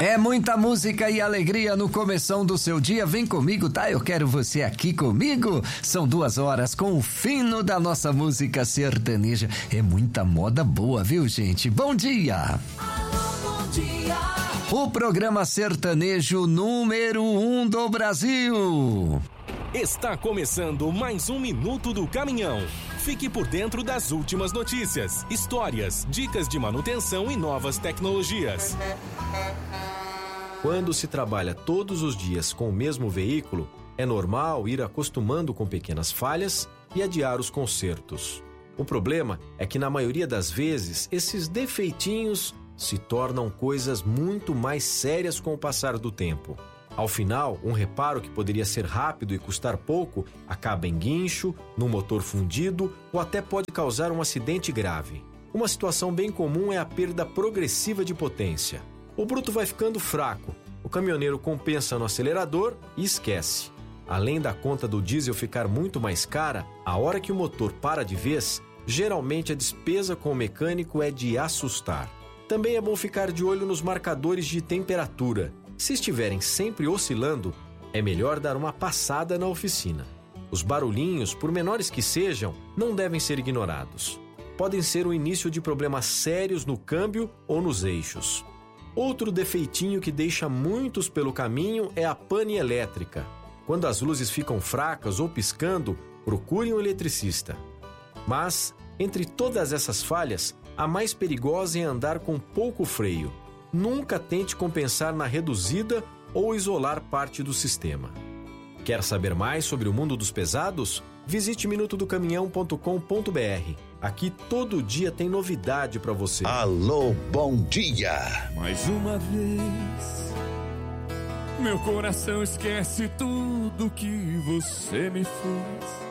É muita música e alegria no começão do seu dia. Vem comigo, tá? Eu quero você aqui comigo. São 2 horas com o fino da nossa música sertaneja. É muita moda boa, viu, gente? Bom dia! Alô, bom dia! O programa sertanejo número 1 do Brasil. Está começando mais um Minuto do Caminhão. Fique por dentro das últimas notícias, histórias, dicas de manutenção e novas tecnologias. Quando se trabalha todos os dias com o mesmo veículo, é normal ir acostumando com pequenas falhas e adiar os consertos. O problema é que, na maioria das vezes, esses defeitinhos se tornam coisas muito mais sérias com o passar do tempo. Ao final, um reparo que poderia ser rápido e custar pouco acaba em guincho, no motor fundido ou até pode causar um acidente grave. Uma situação bem comum é a perda progressiva de potência. O bruto vai ficando fraco, o caminhoneiro compensa no acelerador e esquece. Além da conta do diesel ficar muito mais cara, a hora que o motor para de vez, geralmente a despesa com o mecânico é de assustar. Também é bom ficar de olho nos marcadores de temperatura. Se estiverem sempre oscilando, é melhor dar uma passada na oficina. Os barulhinhos, por menores que sejam, não devem ser ignorados. Podem ser o início de problemas sérios no câmbio ou nos eixos. Outro defeitinho que deixa muitos pelo caminho é a pane elétrica. Quando as luzes ficam fracas ou piscando, procure um eletricista. Mas, entre todas essas falhas, a mais perigosa é andar com pouco freio. Nunca tente compensar na reduzida ou isolar parte do sistema. Quer saber mais sobre o mundo dos pesados? Visite minutodocaminhão.com.br. Aqui todo dia tem novidade para você. Alô, bom dia! Mais uma vez, meu coração esquece tudo que você me fez.